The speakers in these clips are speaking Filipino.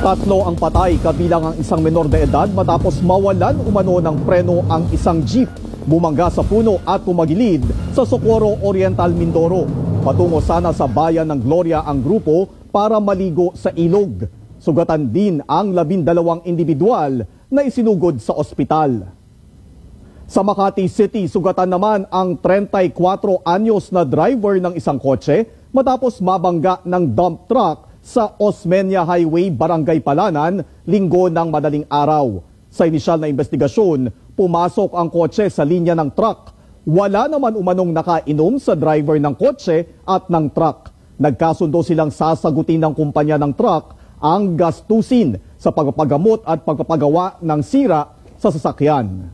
Tatlo ang patay kabilang ang isang menor de edad matapos mawalan umano ng preno ang isang jeep. Bumangga sa puno at pumagilid sa Socorro Oriental, Mindoro. Patungo sana sa bayan ng Gloria ang grupo para maligo sa ilog. Sugatan din ang 12 individual na isinugod sa ospital. Sa Makati City, sugatan naman ang 34 anyos na driver ng isang kotse matapos mabangga ng dump truck sa Osmeña Highway, Barangay Palanan, linggo ng madaling araw. Sa inisyal na investigasyon, pumasok ang kotse sa linya ng truck. Wala naman umanong nakainom sa driver ng kotse at ng truck. Nagkasundo silang sasagutin ng kumpanya ng truck ang gastusin sa pagpapagamot at pagpapagawa ng sira sa sasakyan.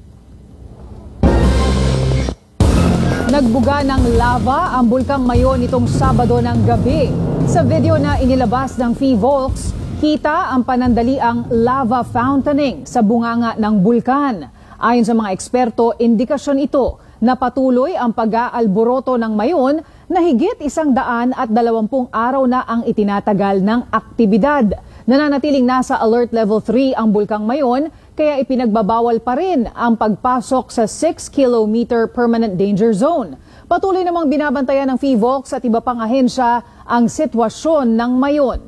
Nagbuga ng lava ang Bulkang Mayon nitong Sabado ng gabi. Sa video na inilabas ng PHIVOLCS, kita ang panandaliang lava fountaining sa bunganga ng bulkan. Ayon sa mga eksperto, indikasyon ito na patuloy ang pag-aalboroto ng Mayon na higit 120 araw na ang itinatagal ng aktibidad. Nananatiling nasa alert level 3 ang Bulkang Mayon, kaya ipinagbabawal pa rin ang pagpasok sa 6-kilometer permanent danger zone. Patuloy namang binabantayan ng PHIVOLCS at iba pang ahensya ang sitwasyon ng Mayon.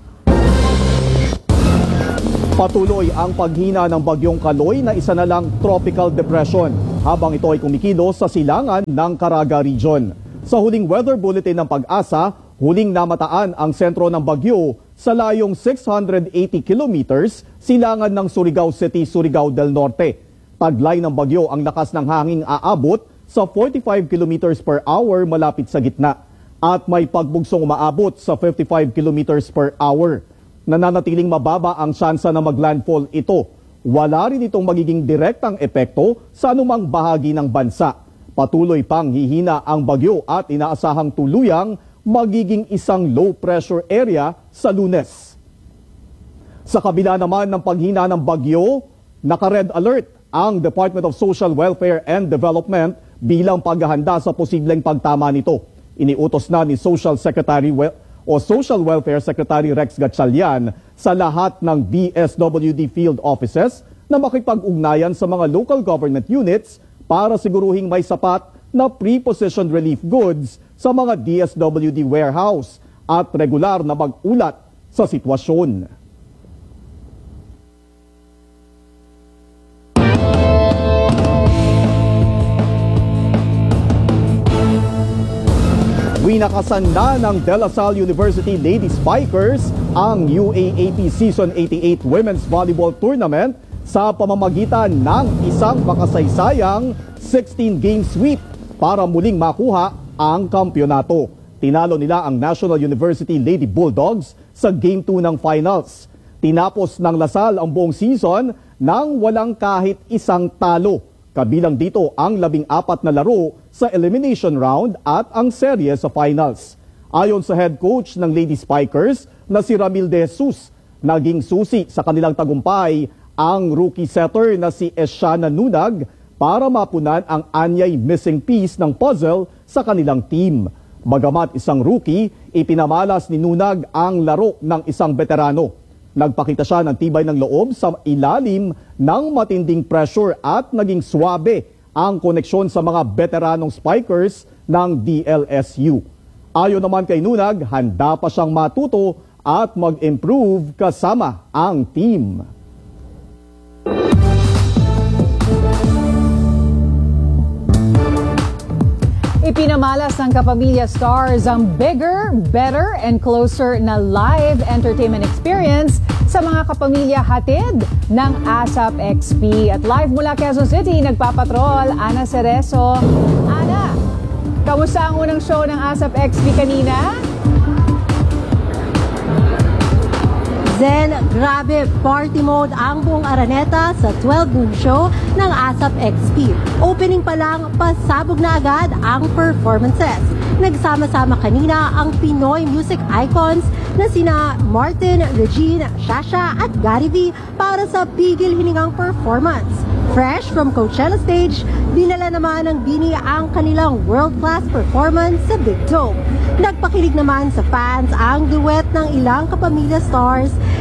Patuloy ang paghina ng bagyong Kaloy na isa na lang tropical depression habang ito ay kumikilos sa silangan ng Caraga Region. Sa huling weather bulletin ng Pag-asa, huling namataan ang sentro ng bagyo sa layong 680 kilometers silangan ng Surigao City, Surigao del Norte. Taglay ng bagyo ang lakas ng hanging aabot sa 45 kilometers per hour malapit sa gitna at may pagbugsong umaabot sa 55 kilometers per hour. Nananatiling mababa ang tsansa na maglandfall ito. Wala rin itong magiging direktang epekto sa anumang bahagi ng bansa. Patuloy pang hihina ang bagyo at inaasahang tuluyang magiging isang low pressure area sa Lunes. Sa kabila naman ng paghina ng bagyo, naka-red alert ang Department of Social Welfare and Development bilang paghahanda sa posibleng pagtama nito. Iniutos na ni Social Welfare Secretary Rex Gatchalian sa lahat ng DSWD field offices na makipag-ugnayan sa mga local government units para siguruhing may sapat na pre-positioned relief goods sa mga DSWD warehouse at regular na mag-ulat sa sitwasyon. Winakasan na ng De La Salle University Lady Spikers ang UAAP Season 88 Women's Volleyball Tournament sa pamamagitan ng isang makasaysayang 16-game sweep para muling makuha ang kampyonato. Tinalo nila ang National University Lady Bulldogs sa Game 2 ng finals. Tinapos ng Lasal ang buong season nang walang kahit isang talo. Kabilang dito ang 14 na laro sa elimination round at ang serye sa finals. Ayon sa head coach ng Lady Spikers na si Ramil De Jesus, naging susi sa kanilang tagumpay ang rookie setter na si Eshana Nunag para mapunan ang anyay missing piece ng puzzle sa kanilang team. Bagamat isang rookie, ipinamalas ni Nunag ang laro ng isang veterano. Nagpakita siya ng tibay ng loob sa ilalim ng matinding pressure at naging swabe ang koneksyon sa mga veteranong spikers ng DLSU. Ayon naman kay Nunag, handa pa siyang matuto at mag-improve kasama ang team. Ipinamalas ng Kapamilya Stars ang bigger, better, and closer na live entertainment experience sa mga kapamilya hatid ng ASAP XP. At live mula Quezon City, nagpapatrol Ana Cerezo. Ana, kamusta ang unang show ng ASAP XP kanina? Zen, grabe, party mode ang buong Araneta sa 12-noon show ng ASAP XP. Opening pa lang, pasabog na agad ang performances. Nagsama-sama kanina ang Pinoy music icons na sina Martin, Regine, Shasha at Gary V para sa pigil hiningang performance. Fresh from Coachella stage, dinala naman ng Bini ang kanilang world-class performance sa Big Dome. Nagpakilig naman sa fans ang duet ng ilang Kapamilya Stars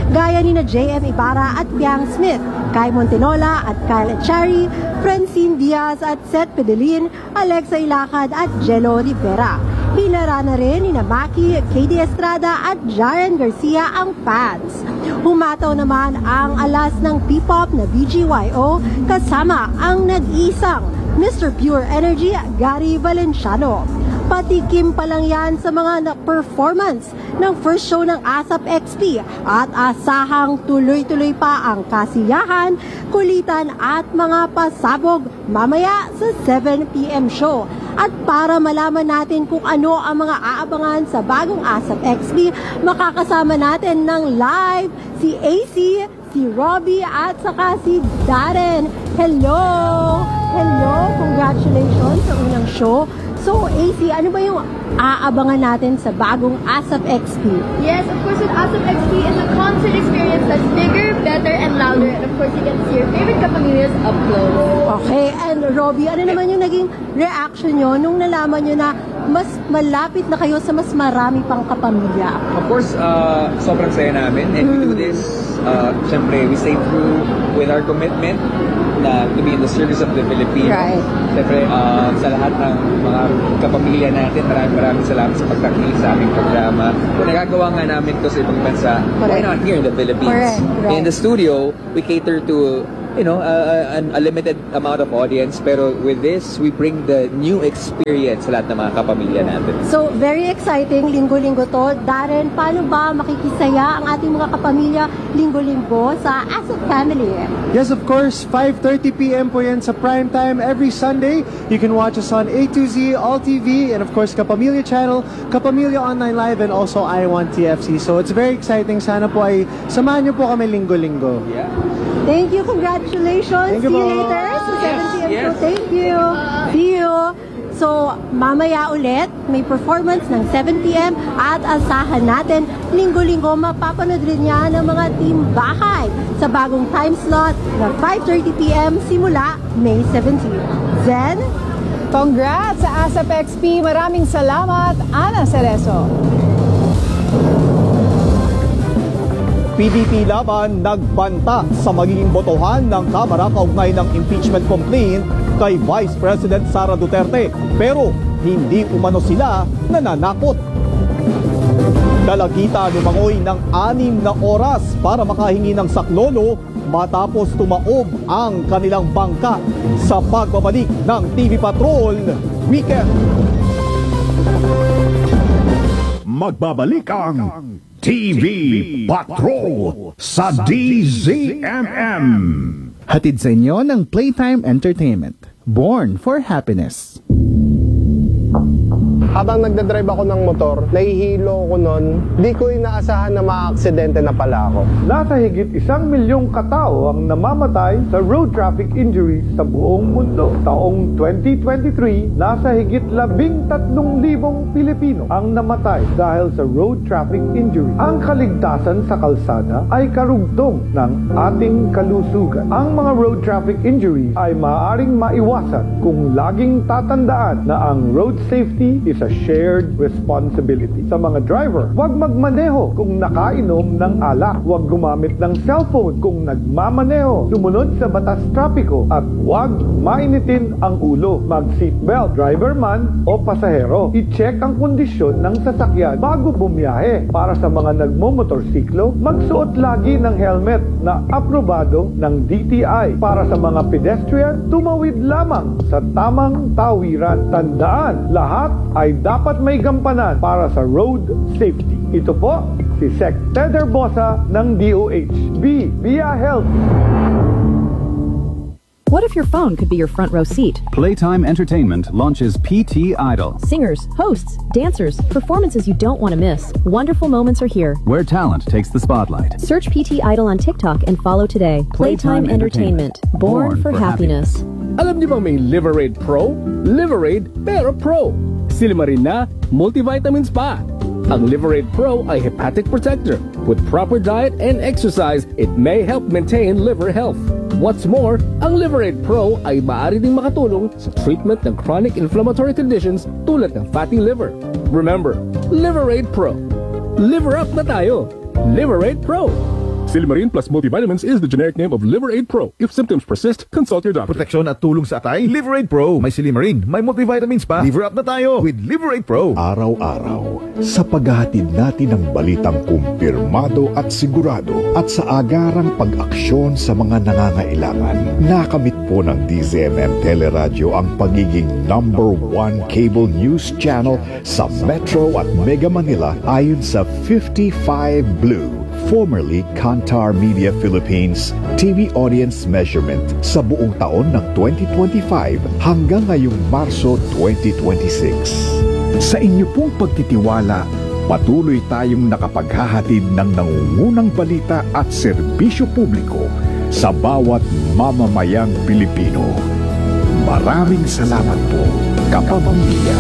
gaya ni na J.M. Ibarra at Piang Smith, Kai Montenola at Kyle Echari, Francine Diaz at Seth Pedelin, Alexa Ilacad at Jello Rivera. Hinara na rin ni na Maki, KD Estrada at Jaren Garcia ang fans. Humataw naman ang alas ng P-pop na BGYO kasama ang nag-iisang Mr. Pure Energy, Gary Valenciano. Patikim pa lang yan sa mga performance ng first show ng ASAP XP at asahang tuloy-tuloy pa ang kasiyahan, kulitan at mga pasabog mamaya sa 7 p.m. show. At para malaman natin kung ano ang mga aabangan sa bagong ASAP XP, makakasama natin ng live si AC, si Robbie at saka si Darren. Hello! Hello! Congratulations sa unang show. So, AC, ano ba yung aabangan natin sa bagong ASAP XP? Yes, of course, with ASAP XP is a concert experience that's bigger, better, and louder. And of course, you get to see your favorite kapamilyas up close. Okay, and Robbie, ano naman yung naging reaction nyo nung nalaman nyo na mas malapit na kayo sa mas marami pang kapamilya? Of course, sobrang saya namin. And we do this, syempre, we stay true with our commitment na to be in the service of the Philippines. Right. Syempre, sa lahat ng mga kapamilya natin, maraming salamat sa pagtakinig sa aming programa. Kung nagagawa nga namin to sa ibang bansa, why not here in the Philippines? Correct. Right. In the studio, we cater to a limited amount of audience, pero with this, we bring the new experience sa lahat ng mga kapamilya natin. So, very exciting, linggo-linggo to. Darren, paano ba makikisaya ang ating mga kapamilya linggo-linggo sa ASAP Family? Yes, of course. 5:30 p.m. po yan sa prime time every Sunday. You can watch us on A2Z, All TV, and of course, Kapamilya Channel, Kapamilya Online Live, and also I1 TFC. So, it's very exciting. Sana po ay samahan niyo po kami linggo-linggo. Yeah. Thank you, congratulations. Thank you See you po. later sa 7 p.m. show. Yes. Thank you. See you. So, mamaya ulit, may performance ng 7 p.m. at asahan natin, linggo-linggo mapapanood rin niya ng mga team bahay sa bagong time slot na 5:30 p.m. simula May 17. Zen? Congrats sa ASAP XP. Maraming salamat, Ana Cerezo. PDP Laban nagbanta sa magiging botohan ng Kamara kaugnay ng impeachment complaint kay Vice President Sara Duterte. Pero hindi umano sila nananakot. Dalagita lumangoy ng 6 na oras para makahingi ng saklolo matapos tumaob ang kanilang bangka sa pagbabalik ng TV Patrol Weekend. Magbabalik ang TV Patrol sa DZMM. Hatid sa inyo ng Playtime Entertainment. Born for Happiness. Habang nagdadrive ako ng motor, nahihilo ko nun, di ko inaasahan na maaaksidente na pala ako. Nasa higit 1 milyong katao ang namamatay sa road traffic injuries sa buong mundo. Taong 2023, nasa higit 13,000 Pilipino ang namatay dahil sa road traffic injury. Ang kaligtasan sa kalsada ay karugtong ng ating kalusugan. Ang mga road traffic injuries ay maaaring maiwasan kung laging tatandaan na ang road safety is a shared responsibility. Sa mga driver, huwag magmaneho kung nakainom ng alak. Huwag gumamit ng cellphone kung nagmamaneho. Sumunod sa batas trapiko at huwag mainitin ang ulo. Mag-seatbelt, driver man o pasahero. I-check ang kondisyon ng sasakyan bago bumiyahe. Para sa mga nagmomotorsiklo, magsuot lagi ng helmet na aprobado ng DTI. Para sa mga pedestrian, tumawid lamang sa tamang tawiran. Tandaan, lahat ay dapat may gampanan para sa road safety. Ito po si Sec. Teder Bosa ng DOH. Be a healthy. What if your phone could be your front row seat? Playtime Entertainment launches PT Idol, Singers, hosts, dancers, performances you don't want to miss. Wonderful moments are here. where talent takes the spotlight. Search PT Idol on TikTok and follow today. Playtime Entertainment. Born for happiness. Alam niyo ba may Liverade Pro? Liverade pero Pro. Silimarin na, multivitamins pa. Ang Liverade Pro ay hepatic protector. With proper diet and exercise, it may help maintain liver health. What's more, ang Liverade Pro ay maaari ding makatulong sa treatment ng chronic inflammatory conditions tulad ng fatty liver. Remember, Liverade Pro. Liver up na tayo. Liverade Pro. Silimarin plus multivitamins is the generic name of Liver Aid Pro. If symptoms persist, consult your doctor. Proteksyon at tulong sa atay, Liver Aid Pro. May Silimarin, may multivitamins pa. Liver up na tayo with Liver Aid Pro. Araw-araw, sa paghahatid natin ng balitang kumpirmado at sigurado at sa agarang pag-aksyon sa mga nangangailangan, nakamit po ng DZMM Teleradyo ang pagiging #1 cable news channel sa Metro at Mega Manila ayon sa 55 Blue, formerly Kantar Media Philippines TV audience measurement sa buong taon ng 2025 hanggang ngayong Marso 2026. Sa inyo pong pagtitiwala, patuloy tayong nakapaghahatid ng nangungunang balita at serbisyo publiko sa bawat mamamayang Pilipino. Maraming salamat po, kapamilya.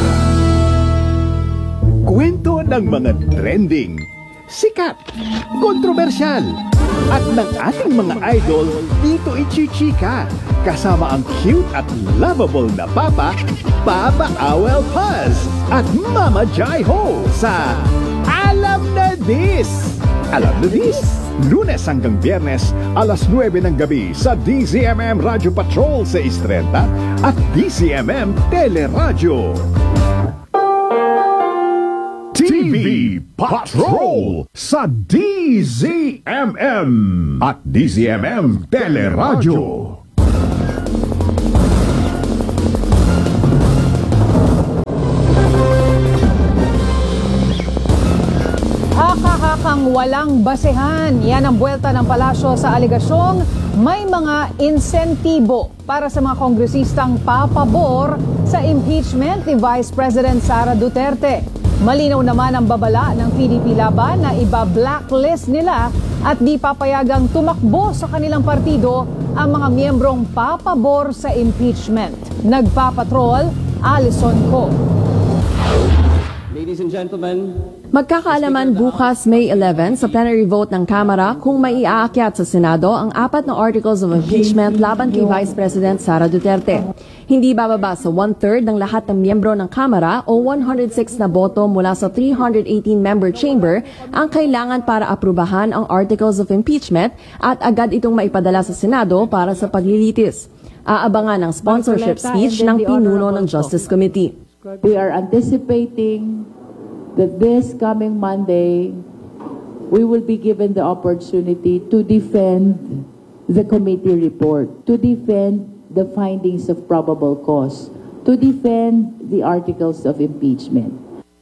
Kwento ng mga trending, sikat, kontrobersyal, at ng ating mga idol dito ichichika. Kasama ang cute at lovable na Papa, Papa Awel Paz, at Mama Jai Ho sa Alam na This! Alam na This? Lunes hanggang Biyernes, alas 9 ng gabi sa DZMM Radio Patrol 630 at DZMM Teleradyo. TV Patrol sa DZMM at DZMM Teleradyo. Haka-hakang walang basehan. Yan ang buwelta ng palasyo sa aligasyong may mga insentibo para sa mga kongresistang papabor sa impeachment ni Vice President Sara Duterte. Malinaw naman ang babala ng PDP Laban na iba-blacklist nila at di papayagang tumakbo sa kanilang partido ang mga miyembrong papabor sa impeachment. Nagpapatrol, Alison Co. Ladies and gentlemen, magkakaalaman bukas May 11 sa plenary vote ng Kamara kung maiaakyat sa Senado ang 4 na articles of impeachment laban kay Vice President Sara Duterte. Hindi bababa sa 1/3 ng lahat ng miyembro ng Kamara o 106 na boto mula sa 318-member chamber ang kailangan para aprubahan ang articles of impeachment at agad itong maipadala sa Senado para sa paglilitis. Aabangan ang sponsorship speech ng pinuno ng Justice Committee. We are anticipating that this coming Monday, we will be given the opportunity to defend the committee report, to defend the findings of probable cause, to defend the articles of impeachment.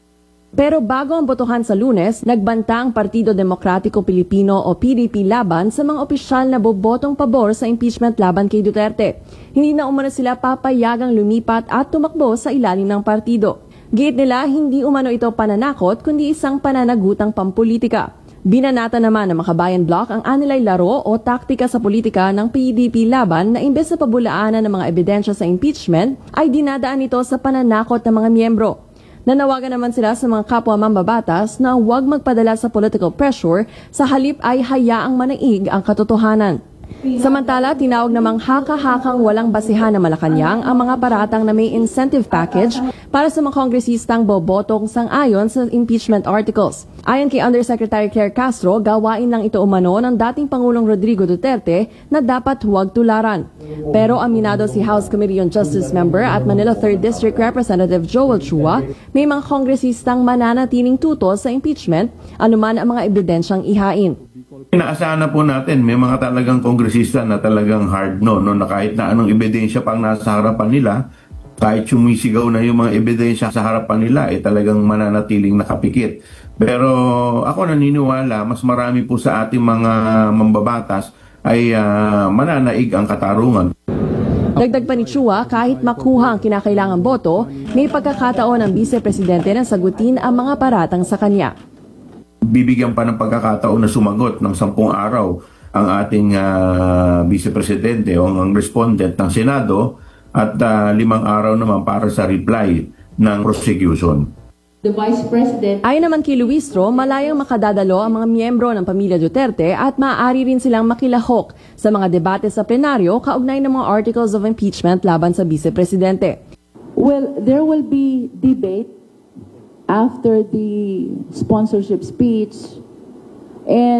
Pero bago ang botohan sa Lunes, nagbanta ang Partido Demokratiko Pilipino o PDP Laban sa mga opisyal na bobotong pabor sa impeachment laban kay Duterte. Hindi na umano sila papayagang lumipat at tumakbo sa ilalim ng partido. Giit nila, hindi umano ito pananakot kundi isang pananagutang pampolitika. Binanata naman ng Makabayan Bloc ang anilay laro o taktika sa politika ng PDP Laban na imbes na pabulaanan ng mga ebidensya sa impeachment ay dinadaan ito sa pananakot ng mga miyembro. Nanawagan naman sila sa mga kapwa mambabatas na huwag magpadala sa political pressure, sa halip ay hayaang manaig ang katotohanan. Samantala, tinawag namang haka-hakang walang basihan na Malacanang ang mga paratang na may incentive package para sa mga kongresistang bobotong sang-ayon sa impeachment articles. Ayon kay Undersecretary Claire Castro, gawain lang ito umano ng dating Pangulong Rodrigo Duterte na dapat huwag tularan. Pero aminado si House Committee on Justice member at Manila 3rd District Representative Joel Chua, may mga kongresistang mananatiling tuto sa impeachment, anuman ang mga ebidensyang ihain. Inaasahan na po natin, may mga talagang kongresista na talagang hard no, na kahit na anong ebidensya pang nasa harapan nila, kahit sumisigaw na yung mga ebidensya sa harapan nila, talagang mananatiling nakapikit. Pero ako naniniwala, mas marami po sa ating mga mambabatas ay mananaig ang katarungan. Dagdag pa ni Chua, kahit makuha ang kinakailangang boto, may pagkakataon ng Vice-Presidente na sagutin ang mga paratang sa kanya. Bibigyan pa ng pagkakataon na sumagot ng 10 araw ang ating Vice-Presidente o ang respondent ng Senado at 5 araw naman para sa reply ng prosecution. The Vice President... Ayon naman kay Luistro, malayang makadadalo ang mga miyembro ng pamilya Duterte at maaari rin silang makilahok sa mga debate sa plenaryo kaugnay ng mga articles of impeachment laban sa Vice-Presidente. Well, there will be debate after the sponsorship speech, and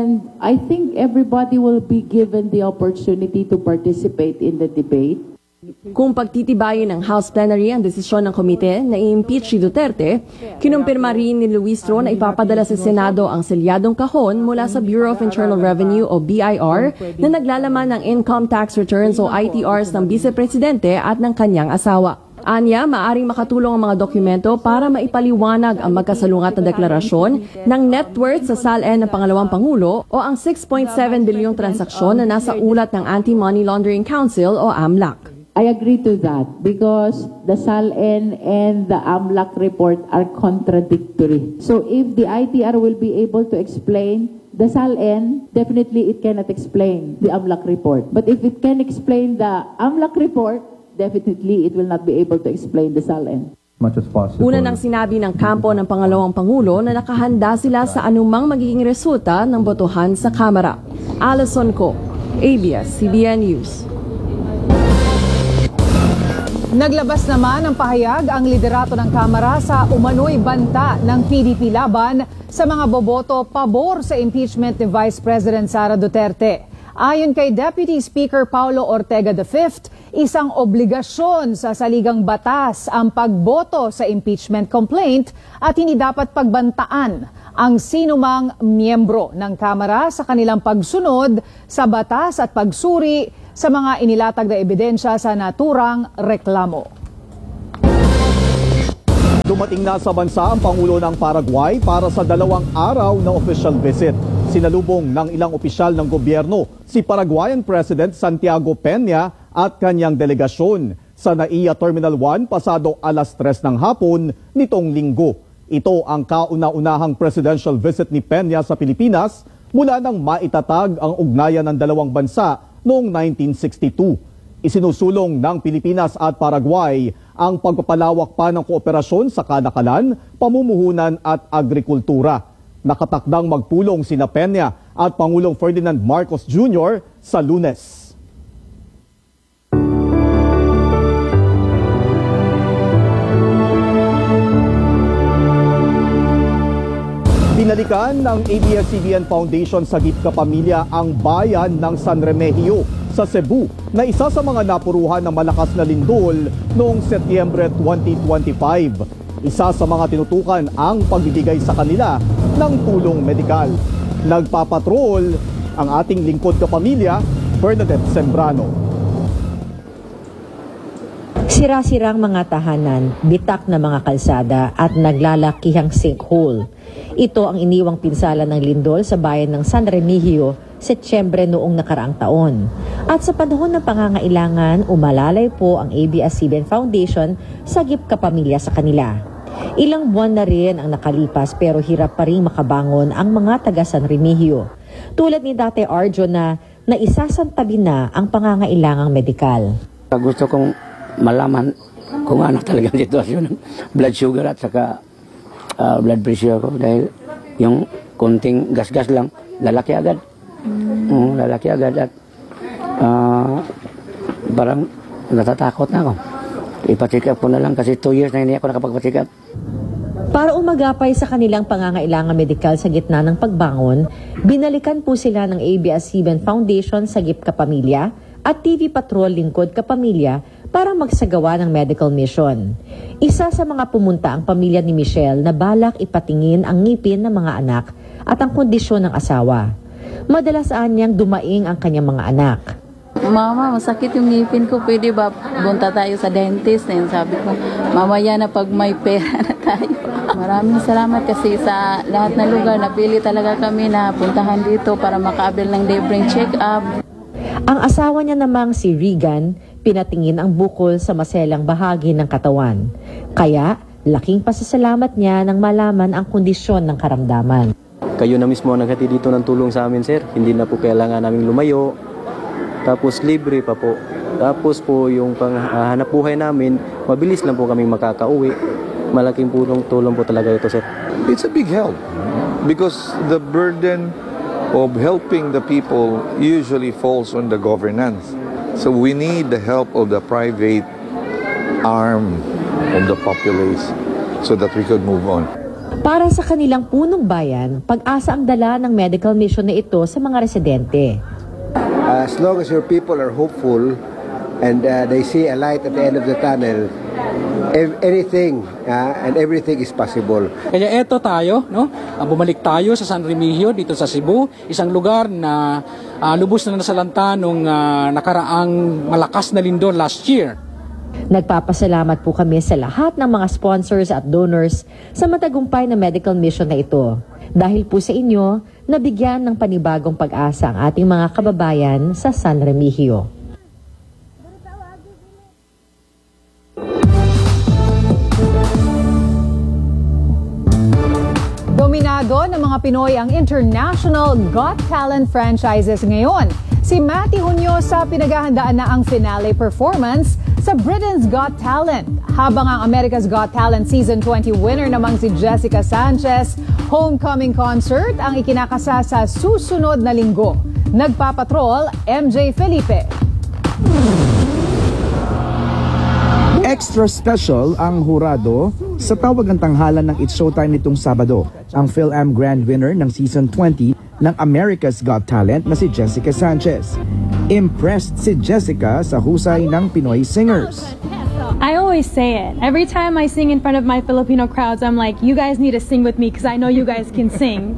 And I think everybody will be given the opportunity to participate in the debate. Kung pagtitibayin ng House Plenary ang desisyon ng komite na i-impeach si Duterte, kinumpirma rin ni Luis Ro na ipapadala sa Senado ang selyadong kahon mula sa Bureau of Internal Revenue o BIR na naglalaman ng income tax returns o ITRs ng Vice Presidente at ng kanyang asawa. Anya, maaring makatulong ang mga dokumento para maipaliwanag ang magkasalungat na deklarasyon ng net worth sa SALN ng pangalawang Pangulo o ang 6.7 bilyong transaksyon na nasa ulat ng Anti-Money Laundering Council o AMLAC. I agree to that because the SALN and the AMLAC report are contradictory. So if the ITR will be able to explain the SALN, definitely it cannot explain the AMLAC report. But if it can explain the AMLAC report, definitely it will not be able to explain the SALN. Una nang sinabi ng kampo ng pangalawang Pangulo na nakahanda sila sa anumang magiging resulta ng botohan sa Kamara. Alison Co, ABS-CBN News. Naglabas naman ng pahayag ang liderato ng Kamara sa umano'y banta ng PDP laban sa mga boboto pabor sa impeachment ni Vice President Sara Duterte. Ayon kay Deputy Speaker Paulo Ortega V, isang obligasyon sa saligang batas ang pagboto sa impeachment complaint at hindi dapat pagbantaan ang sinumang miyembro ng Kamara sa kanilang pagsunod sa batas at pagsuri sa mga inilatag na ebidensya sa naturang reklamo. Dumating na sa bansa ang Pangulo ng Paraguay para sa 2 araw na official visit. Sinalubong ng ilang opisyal ng gobyerno si Paraguayan President Santiago Peña at kanyang delegasyon sa NAIA Terminal 1 pasado alas 3 ng hapon nitong linggo. Ito ang kauna-unahang presidential visit ni Peña sa Pilipinas mula nang maitatag ang ugnayan ng dalawang bansa noong 1962. Isinusulong ng Pilipinas at Paraguay ang pagpapalawak pa ng kooperasyon sa kalakalan, pamumuhunan at agrikultura. Nakatakdang magpulong sina Peña at Pangulong Ferdinand Marcos Jr. sa Lunes. Binalikan ng ABS-CBN Foundation Sagip Kapamilya ang bayan ng San Remigio sa Cebu na isa sa mga napuruhan ng malakas na lindol noong Setyembre 2025. Isa sa mga tinutukan ang pagbibigay sa kanila ng tulong medikal. Nagpapatrol ang ating lingkod kapamilya, Bernadette Sembrano. Sira-sirang mga tahanan, bitak na mga kalsada at naglalakihang sinkhole. Ito ang iniwang pinsala ng lindol sa bayan ng San Remigio, Setyembre noong nakaraang taon. At sa panahon ng pangangailangan, umalalay po ang ABS-CBN Foundation Sagip Kapamilya sa kanila. Ilang buwan na rin ang nakalipas pero hirap pa rin makabangon ang mga taga San Remigio. Tulad ni Date Arjo na naisasantabi na ang pangangailangang medikal. Gusto kong malaman kung ano talagang sitwasyon ng blood sugar at saka blood pressure ko dahil yung konting gas-gas lang, lalaki agad. Lalaki agad at parang natatakot na ako. Ipa-check up ko na lang kasi 2 years na hindi ako nakapagpa-check up. Para umagapay sa kanilang pangangailangan medikal sa gitna ng pagbangon, binalikan po sila ng ABS-CBN Foundation Sagip Kapamilya at TV Patrol Lingkod Kapamilya para magsagawa ng medical mission. Isa sa mga pumunta ang pamilya ni Michelle na balak ipatingin ang ngipin ng mga anak at ang kondisyon ng asawa. Madalas niyang dumaing ang kanyang mga anak. Mama, masakit yung ngipin ko. Pwede ba punta tayo sa dentist? And sabi ko, mamaya na pag may pera na tayo. Maraming salamat kasi sa lahat ng lugar napili talaga kami na puntahan dito para makaabil ng libreng check-up. Ang asawa niya namang si Regan, pinatingin ang bukol sa maselang bahagi ng katawan. Kaya, laking pasasalamat niya nang malaman ang kondisyon ng karamdaman. Kayo na mismo ang naghati dito ng tulong sa amin, sir. Hindi na po kailangan naming lumayo. Tapos libre pa po. Tapos po yung panghanap buhay namin, mabilis lang po kaming makakauwi. Malaking tulong po talaga ito, sir. It's a big help because the burden of helping the people usually falls on the governance. So we need the help of the private arm of the populace so that we could move on. Para sa kanilang punong bayan, pag-asa ang dala ng medical mission na ito sa mga residente. As long as your people are hopeful and they see a light at the end of the tunnel, anything and everything is possible. Kaya eto tayo, no? Bumalik tayo sa San Remigio dito sa Cebu, isang lugar na lubos na nasalanta nung nakaraang malakas na lindol last year. Nagpapasalamat po kami sa lahat ng mga sponsors at donors sa matagumpay na medical mission na ito. Dahil po sa inyo, nabigyan ng panibagong pag-asa ang ating mga kababayan sa San Remigio. Dominado ng mga Pinoy ang International Got Talent franchises ngayon. Si Matty Hunyosa pinaghahandaan na ang finale performance sa Britain's Got Talent. Habang ang America's Got Talent Season 20 winner namang si Jessica Sanchez, homecoming concert ang ikinakasa sa susunod na linggo. Nagpapatrol, MJ Felipe. Extra special ang hurado sa tawag ng tanghalan ng It's Showtime nitong Sabado. Ang PhilAm Grand Winner ng Season 20 ng America's Got Talent na si Jessica Sanchez. Impressed si Jessica sa husay ng Pinoy singers. I always say it. Every time I sing in front of my Filipino crowds, I'm like, you guys need to sing with me because I know you guys can sing.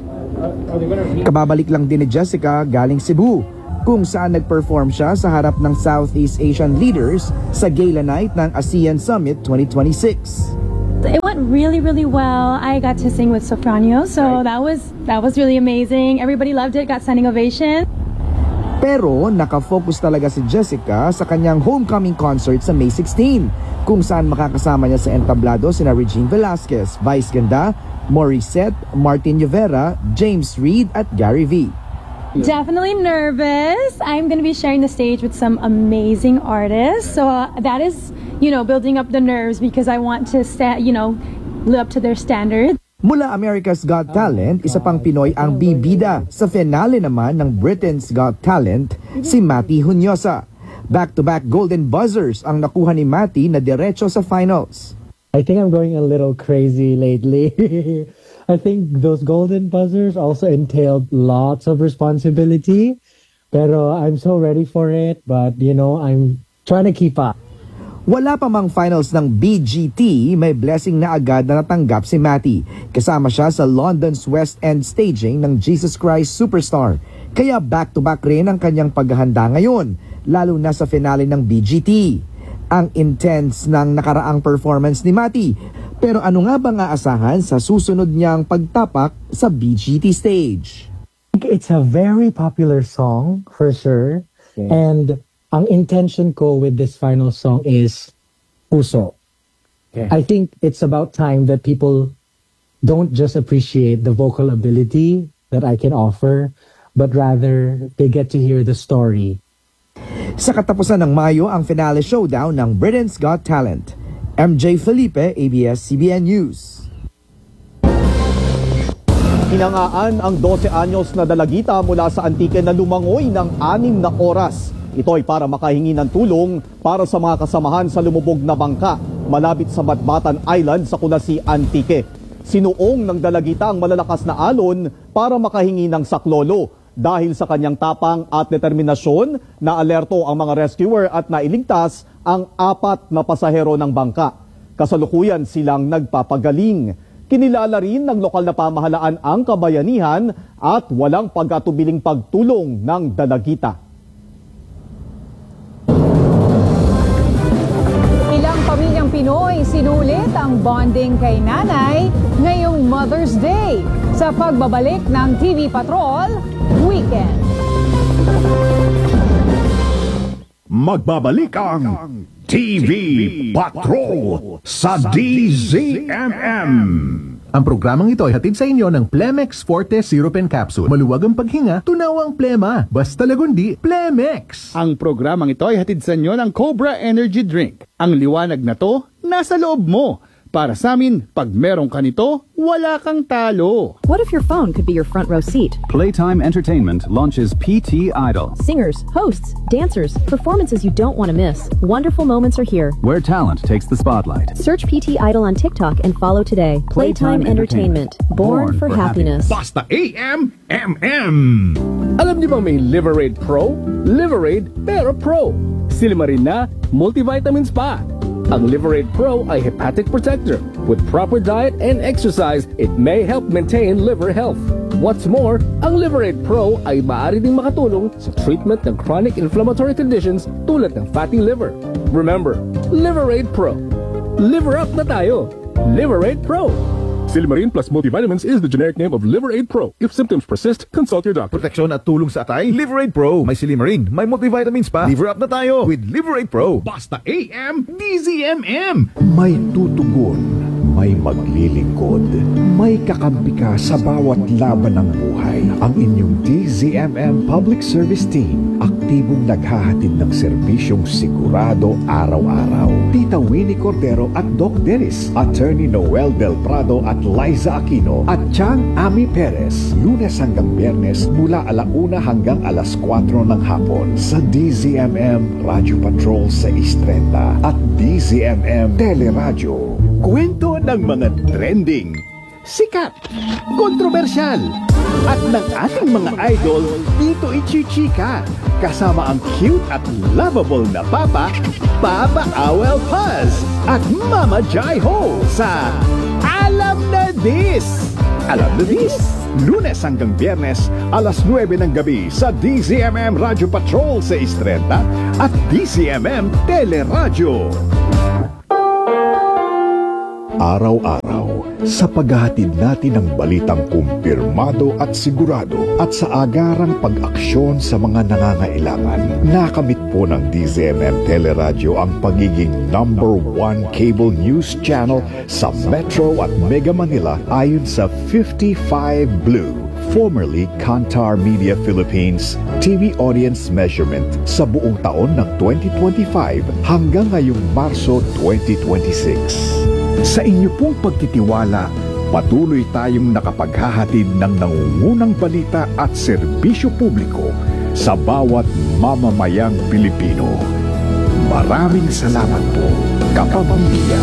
Kababalik lang din ni Jessica galing Cebu, kung saan nag-perform siya sa harap ng Southeast Asian leaders sa Gala Night ng ASEAN Summit 2026. It went really, really well. I got to sing with Sofranio, so that was really amazing. Everybody loved it, got standing ovation. Pero nakafocus talaga si Jessica sa kanyang homecoming concert sa May 16, kung saan makakasama niya sa entablado sina Regine Velasquez, Vice Ganda, Morissette, Martin Llovera, James Reid at Gary V. Definitely nervous. I'm going to be sharing the stage with some amazing artists. So that is, building up the nerves because I want to, live up to their standards. Mula America's Got Talent, isa pang Pinoy ang bibida. Sa finale naman ng Britain's Got Talent, si Matty Hunyosa. Back-to-back golden buzzers ang nakuha ni Matty na diretso sa finals. I think I'm going a little crazy lately. I think those golden buzzers also entailed lots of responsibility. Pero I'm so ready for it, but I'm trying to keep up. Wala pa mang finals ng BGT, may blessing na agad na natanggap si Matty. Kasama siya sa London's West End staging ng Jesus Christ Superstar. Kaya back-to-back rin ang kanyang paghahanda ngayon, lalo na sa finale ng BGT. Ang intense ng nakaraang performance ni Matty. Pero ano nga ba aasahan sa susunod niyang pagtapak sa BGT stage? It's a very popular song for sure. Okay. And ang intention ko with this final song is puso. Okay. I think it's about time that people don't just appreciate the vocal ability that I can offer, but rather they get to hear the story. Sa katapusan ng Mayo ang finale showdown ng Britain's Got Talent. MJ Felipe, ABS-CBN News. Hinangaan ang 12 anyos na dalagita mula sa Antique na lumangoy ng 6 na oras. Ito ay para makahingi ng tulong para sa mga kasamahan sa lumubog na bangka malapit sa Batbatan Island sa Kunasi, Antique. Sinuong ng dalagita ang malalakas na alon para makahingi ng saklolo. Dahil sa kanyang tapang at determinasyon, na alerto ang mga rescuer at nailigtas ang 4 na pasahero ng bangka. Kasalukuyan silang nagpapagaling. Kinilala rin ng lokal na pamahalaan ang kabayanihan at walang pag-atubiling pagtulong ng dalagita. Ilang pamilyang Pinoy sinulit ang bonding kay nanay ngayong Mother's Day sa pagbabalik ng TV Patrol Weekend. Magbabalik ang TV Patrol sa DZMM. Ang programang ito ay hatid sa inyo ng Plemex Forte Syrup and Capsule. Maluwag ang paghinga, tunaw ang plema. Basta lagundi, Plemex. Ang programang ito ay hatid sa inyo ng Cobra Energy Drink. Ang liwanag na to, nasa loob mo. Para sa amin, pag meron ka nito, wala kang talo. What if your phone could be your front row seat? Playtime Entertainment launches PT Idol, Singers, hosts, dancers, performances you don't want to miss. Wonderful moments are here. where talent takes the spotlight. Search PT Idol on TikTok and follow today. Playtime Entertainment. Born for happiness. Basta AM. Alam niyo bang may Liverade Pro? Liverade pero Pro. Silimarin na, multivitamins pa. Ang Liverade Pro ay hepatic protector. With proper diet and exercise, it may help maintain liver health. What's more, ang Liverade Pro ay maaari ding makatulong sa treatment ng chronic inflammatory conditions tulad ng fatty liver. Remember, Liverade Pro. Liver up na tayo. Liverade Pro. Silimarin plus multivitamins is the generic name of Liverade Pro. If symptoms persist, consult your doctor. Proteksyon at tulong sa atay, Liverade Pro. May Silimarin, may multivitamins pa. Liver up na tayo with Liverade Pro. Basta AM, DZMM. May tutugon, may maglilingkod, may kakampi ka sa bawat laban ng buhay. Ang inyong DZMM Public Service Team, aktibong naghahatid ng serbisyong sigurado araw-araw. Tita Winnie Cordero at Doc Dennis, Attorney Noel Del Prado at Liza Aquino, at Chang Ami Perez, Lunes hanggang Biyernes mula 1:00 hanggang 4:00 ng hapon sa DZMM Radio Patrol 630 at DZMM Teleradyo. Kwento ng mga trending, sikat, kontrobersyal, at ng ating mga idol dito ichichika. Kasama ang cute at lovable na Papa, Papa Awel Paz, at Mama Jai Ho sa Alam na This! Alam na This? Lunes hanggang Biyernes, 9:00 ng gabi sa DZMM Radio Patrol 630 at DZMM Teleradyo. Araw-araw, sa paghahatid natin ng balitang kumpirmado at sigurado at sa agarang pag-aksyon sa mga nangangailangan, nakamit po ng DZMM Teleradyo ang pagiging #1 cable news channel sa Metro at Mega Manila ayon sa 55 Blue, formerly Kantar Media Philippines, TV audience measurement sa buong taon ng 2025 hanggang ngayong Marso 2026. Sa inyo pong pagtitiwala, patuloy tayong nakapaghahatid ng nangungunang balita at serbisyo publiko sa bawat mamamayang Pilipino. Maraming salamat po, kapamilya.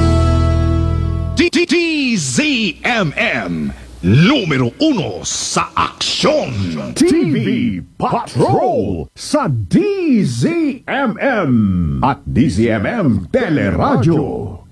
DZMM, numero 1 sa aksyon. TV Patrol sa DZMM at DZMM Teleradyo.